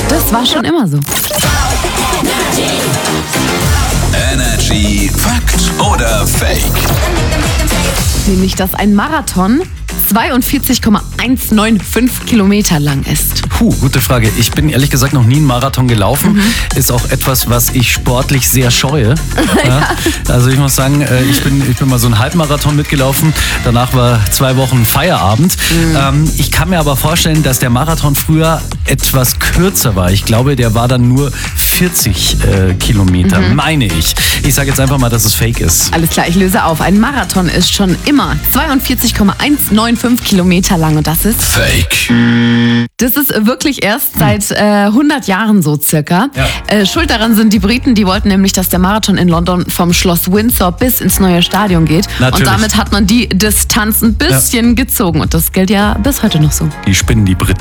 Das war schon immer so. Energy Fakt oder Fake? Nämlich, dass ein Marathon 42,195 Kilometer lang ist. Gute Frage. Ich bin ehrlich gesagt noch nie einen Marathon gelaufen. Ist auch etwas, was ich sportlich sehr scheue. Ja. Also ich muss sagen, ich bin mal so einen Halbmarathon mitgelaufen. Danach war 2 Wochen Feierabend. Ich kann mir aber vorstellen, dass der Marathon früher etwas kürzer war. Ich glaube, der war dann nur 40 Kilometer, meine ich. Ich sage jetzt einfach mal, dass es fake ist. Alles klar, ich löse auf. Ein Marathon ist schon immer 42,195 Kilometer lang und das ist... Fake. Das ist wirklich erst seit 100 Jahren so circa. Ja. Schuld daran sind die Briten, die wollten nämlich, dass der Marathon in London vom Schloss Windsor bis ins neue Stadion geht. Natürlich. Und damit hat man die Distanz ein bisschen gezogen und das gilt ja bis heute noch so. Die spinnen, die Briten.